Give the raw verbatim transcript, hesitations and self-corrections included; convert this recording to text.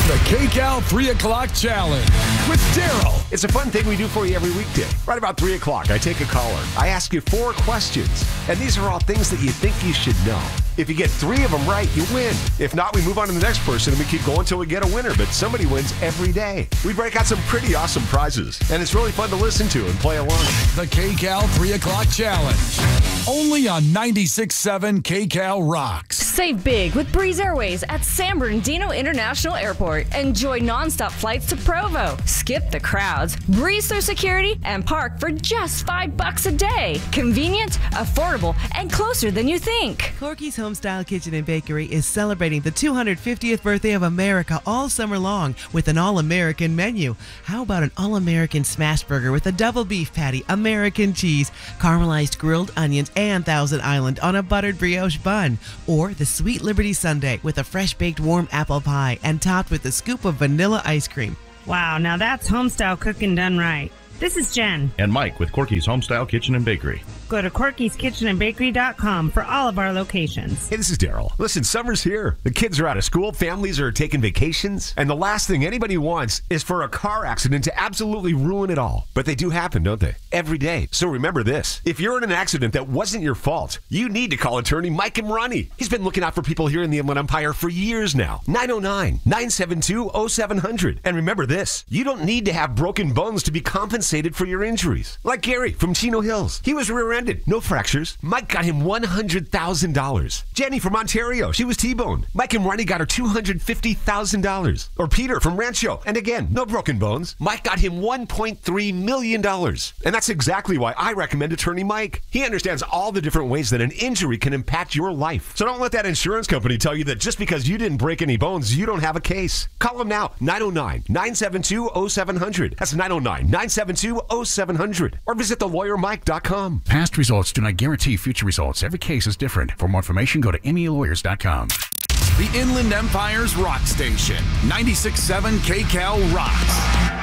The K-Cal three o'clock Challenge with Daryl. It's a fun thing we do for you every weekday. Right about three o'clock, I take a caller. I ask you four questions, and these are all things that you think you should know. If you get three of them right, you win. If not, we move on to the next person, and we keep going until we get a winner, but somebody wins every day. We break out some pretty awesome prizes, and it's really fun to listen to and play along. The K-Cal three o'clock Challenge. Only on ninety-six point seven K-Cal Rocks. Save big with Breeze Airways at San Bernardino International Airport. Enjoy nonstop flights to Provo. Skip the crowds, breeze through security, and park for just five bucks a day. Convenient, affordable, and closer than you think. Corky's Homestyle Kitchen and Bakery is celebrating the two hundred fiftieth birthday of America all summer long with an all-American menu. How about an all-American smash burger with a double beef patty, American cheese, caramelized grilled onions, and Thousand Island on a buttered brioche bun? Or the Sweet Liberty Sundae with a fresh-baked warm apple pie and topped with a scoop of vanilla ice cream. Wow, now that's homestyle cooking done right. This is Jen. And Mike with Corky's Homestyle Kitchen and Bakery. Go to corkys kitchen and bakery dot com for all of our locations. Hey, this is Daryl. Listen, summer's here. The kids are out of school, families are taking vacations, and the last thing anybody wants is for a car accident to absolutely ruin it all. But they do happen, don't they? Every day. So remember this. If you're in an accident that wasn't your fault, you need to call attorney Mike Imrani. He's been looking out for people here in the Inland Empire for years now. nine oh nine, nine seven two, oh seven hundred. And remember this. You don't need to have broken bones to be compensated for your injuries. Like Gary from Chino Hills. He was rear-ended. No fractures. Mike got him one hundred thousand dollars. Jenny from Ontario. She was T-boned. Mike and Ronnie got her two hundred fifty thousand dollars. Or Peter from Rancho. And again, no broken bones. Mike got him one point three million dollars. And that's exactly why I recommend Attorney Mike. He understands all the different ways that an injury can impact your life. So don't let that insurance company tell you that just because you didn't break any bones, you don't have a case. Call him now. nine oh nine, nine seven two, oh seven hundred. That's nine oh nine, nine seven two, oh seven hundred. Or visit the lawyer mike dot com. Past results do not guarantee future results. Every case is different. For more information, go to M E lawyers dot com. The Inland Empire's Rock Station. ninety-six point seven K-Cal Rocks.